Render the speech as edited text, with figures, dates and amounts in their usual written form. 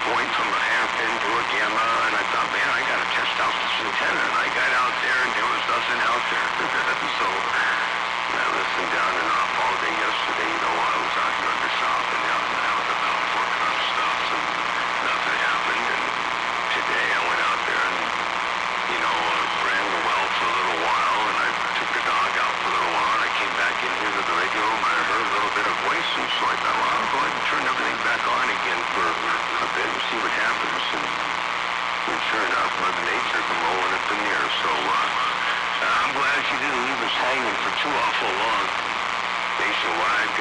point from a hairpin to a gamma, and I thought, man, I got to test out this antenna. And I got out there, and there was nothing out there. So I listened down and off all day yesterday. You know, I was out here under south and out the Mount Forecast stuff, and nothing happened. And today I went out there and, you know, ran the well for a little while, and I took the dog out for a little while, and I came back in here to the radio room, and I heard a little bit of voice, and so I thought, well, I'll go ahead and turn everything back on again for a bit and see what happens. And sure enough, Mother Nature come rolling up in here. So I'm glad she didn't leave us hanging for too awful long nationwide.